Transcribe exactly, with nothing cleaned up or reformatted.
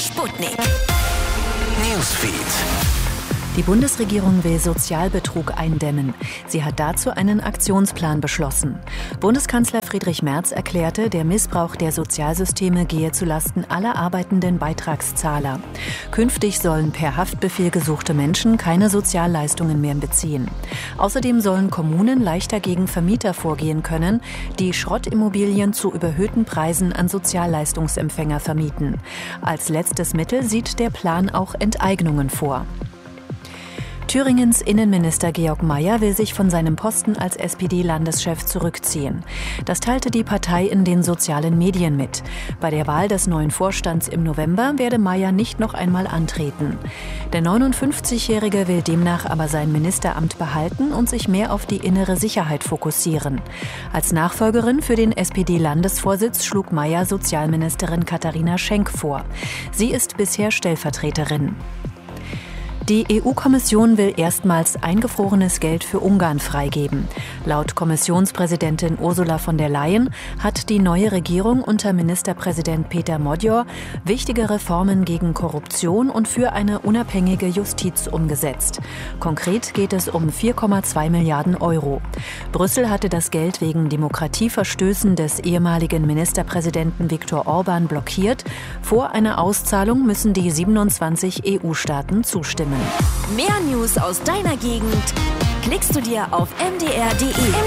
Sputnik Newsfeed. Die Bundesregierung will Sozialbetrug eindämmen. Sie hat dazu einen Aktionsplan beschlossen. Bundeskanzler Friedrich Merz erklärte, der Missbrauch der Sozialsysteme gehe zulasten aller arbeitenden Beitragszahler. Künftig sollen per Haftbefehl gesuchte Menschen keine Sozialleistungen mehr beziehen. Außerdem sollen Kommunen leichter gegen Vermieter vorgehen können, die Schrottimmobilien zu überhöhten Preisen an Sozialleistungsempfänger vermieten. Als letztes Mittel sieht der Plan auch Enteignungen vor. Thüringens Innenminister Georg Mayer will sich von seinem Posten als S P D-Landeschef zurückziehen. Das teilte die Partei in den sozialen Medien mit. Bei der Wahl des neuen Vorstands im November werde Mayer nicht noch einmal antreten. Der neunundfünfzigjährige will demnach aber sein Ministeramt behalten und sich mehr auf die innere Sicherheit fokussieren. Als Nachfolgerin für den S P D-Landesvorsitz schlug Mayer Sozialministerin Katharina Schenk vor. Sie ist bisher Stellvertreterin. Die E U-Kommission will erstmals eingefrorenes Geld für Ungarn freigeben. Laut Kommissionspräsidentin Ursula von der Leyen hat die neue Regierung unter Ministerpräsident Peter Modjor wichtige Reformen gegen Korruption und für eine unabhängige Justiz umgesetzt. Konkret geht es um vier Komma zwei Milliarden Euro. Brüssel hatte das Geld wegen Demokratieverstößen des ehemaligen Ministerpräsidenten Viktor Orban blockiert. Vor einer Auszahlung müssen die siebenundzwanzig E U-Staaten zustimmen. Mehr News aus deiner Gegend klickst du dir auf m d r punkt d e.